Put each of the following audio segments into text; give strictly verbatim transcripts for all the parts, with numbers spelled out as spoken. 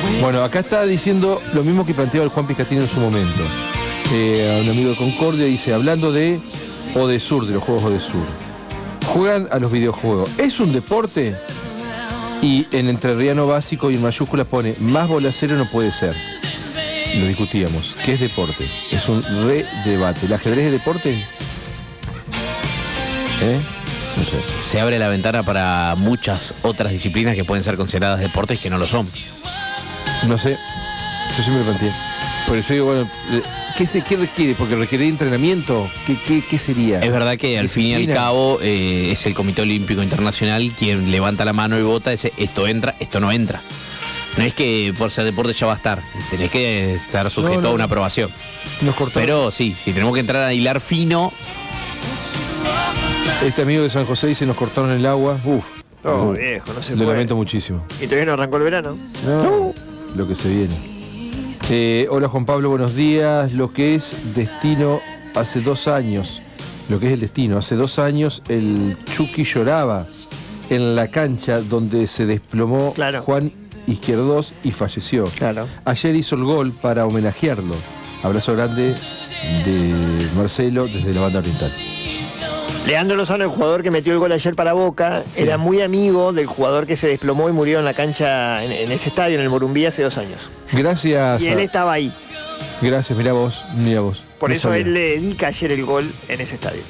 Bueno, acá está diciendo lo mismo que planteaba el Juan Piscatino en su momento. Eh, a un amigo de Concordia dice, hablando de Odesur, de los juegos Odesur. Juegan a los videojuegos. ¿Es un deporte? Y en entrerriano básico y en mayúsculas pone, más bolacero no puede ser. Lo discutíamos. ¿Qué es deporte? Es un re-debate. ¿El ajedrez es deporte? ¿Eh? No sé. Se abre la ventana para muchas otras disciplinas que pueden ser consideradas deportes que no lo son. No sé. Yo siempre lo planteé. Por eso digo, bueno, ¿qué, se, qué requiere? Porque requiere entrenamiento. ¿Qué, qué, qué sería? Es verdad que al fin y al cabo eh, es el Comité Olímpico Internacional quien levanta la mano y vota, dice esto entra, esto no entra. No es que por ser deporte ya va a estar, tenés que estar sujeto no, no, a una aprobación. Nos cortó. Pero sí, si tenemos que entrar a hilar fino. Este amigo de San José dice nos cortaron el agua. Uf. No, uh, viejo, no se Lo puede. lamento muchísimo. Y todavía no arrancó el verano. No, no. Lo que se viene. Eh, hola Juan Pablo, buenos días. Lo que es destino hace dos años, lo que es el destino, hace dos años el Chucky lloraba en la cancha donde se desplomó claro. Juan Izquierdos y falleció. Claro. Ayer hizo el gol para homenajearlo. Abrazo grande de Marcelo desde la Banda Oriental. Leandro Lozano, el jugador que metió el gol ayer para Boca, sí. era muy amigo del jugador que se desplomó y murió en la cancha, en, en ese estadio, en el Morumbí, hace dos años. Gracias. Y él estaba ahí. Gracias, mira vos, mira vos. Por no eso sabía. Él le dedica ayer el gol en ese estadio.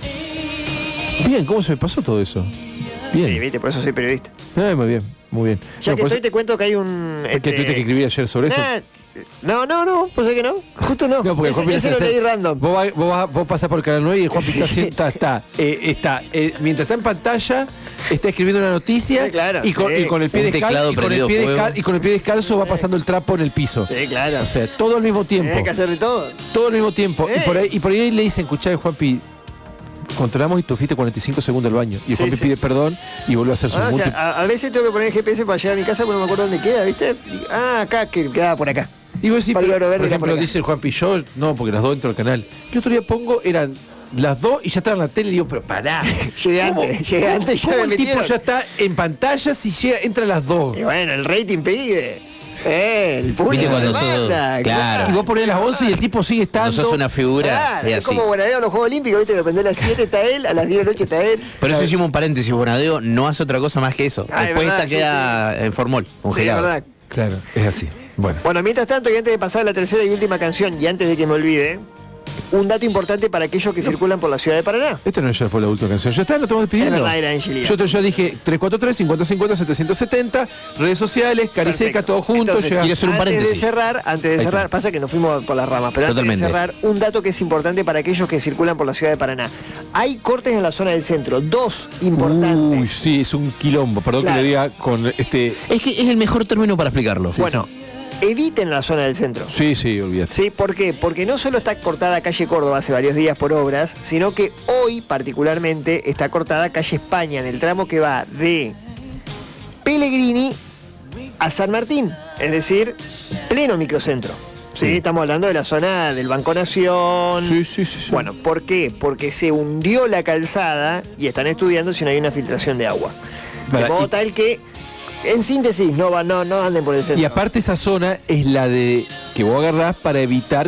Bien, ¿cómo se me pasó todo eso? Bien. Sí, viste, por eso soy periodista. Eh, muy bien, muy bien. Ya no, que pues, estoy, te cuento que hay un... ¿Es este... que tuviste que escribir ayer sobre eso? Nah, no, no, no, pues es que no. Justo no. No, porque ese, Juan ese lo leí random. Vos, va, vos, va, vos pasás por el canal nueve y el Juan Pita está, está, eh, está eh, mientras está en pantalla, está escribiendo una noticia sí, claro, y, con, sí. y con el pie descalzo y, con el pie descal, y con el pie descalzo va pasando el trapo en el piso. Sí, claro. O sea, todo al mismo tiempo. Hay que hacer de todo. Todo al mismo tiempo. Sí. Y, por ahí, y por ahí le dicen, escuchá, Juanpi, controlamos y tú fuiste cuarenta y cinco segundos al baño. Y el sí, Juanpi sí. pide perdón y vuelve a hacer su ah, multi... o sea, a, a veces tengo que poner el G P S para llegar a mi casa porque no me acuerdo dónde queda, ¿viste? Y, ah, acá, que queda por acá. Y vos decís, por, por ejemplo, por dice el Juanpi, yo, no, porque las dos entro al canal. El otro día pongo, eran las dos y ya estaba en la tele y digo, pero pará. llegué antes, llegué antes, ya me el metieron? tipo ya está en pantalla si llega, entra a las dos. Y bueno, el rating pide. Eh, el público cuando demanda, sos, claro. Y vos ponés las once y el tipo sigue estando. No sos una figura. Claro, es así. como Bonadeo en los Juegos Olímpicos, ¿viste? Que prende a las siete está él, a las diez de la noche está él. Por eso hicimos un paréntesis, Bonadeo no hace otra cosa más que eso. Ah, Después verdad, esta sí, queda sí. en formol, congelado. Sí, es verdad. Claro, es así. Bueno. Bueno, mientras tanto, y antes de pasar a la tercera y última canción, y antes de que me olvide, un dato importante para aquellos que no. circulan por la ciudad de Paraná. Esta no ya fue la última canción. Ya está, lo estamos despidiendo. Es verdad, era Angelina. Yo, yo dije tres cuatro tres, cincuenta cincuenta, setecientos setenta, redes sociales, Cariseca, todo junto. Entonces, llega... quiero hacer un antes paréntesis. de cerrar, antes de cerrar, pasa que nos fuimos por las ramas, pero Totalmente. antes de cerrar, un dato que es importante para aquellos que circulan por la ciudad de Paraná. Hay cortes en la zona del centro, dos importantes. Uy, sí, es un quilombo. Perdón claro. que le diga con este... Es que es el mejor término para explicarlo. Sí, bueno. Sí. Eviten la zona del centro. Sí, sí, olvídate. Sí, ¿por qué? Porque no solo está cortada calle Córdoba hace varios días por obras, sino que hoy particularmente está cortada calle España en el tramo que va de Pellegrini a San Martín, es decir, pleno microcentro. Sí, sí estamos hablando de la zona del Banco Nación. Sí, sí, sí, sí. Bueno, ¿por qué? Porque se hundió la calzada y están estudiando si no hay una filtración de agua. Vale, de modo y... tal que... En síntesis, no, va, no, no anden por el centro. Y aparte esa zona es la de que vos agarrás para evitar